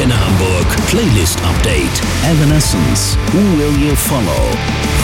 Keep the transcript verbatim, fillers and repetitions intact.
Antenne Hamburg Playlist Update. Evanescence. Who Will You Follow?